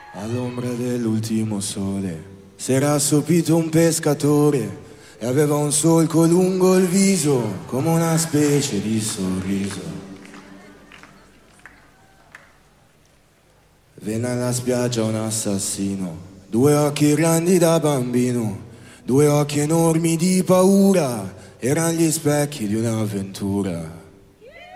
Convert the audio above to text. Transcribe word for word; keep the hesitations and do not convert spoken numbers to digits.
All'ombra dell'ultimo sole s'era assopito un pescatore e aveva un solco lungo il viso come una specie di sorriso. Venne alla spiaggia un assassino, due occhi grandi da bambino, due occhi enormi di paura, erano gli specchi di un'avventura.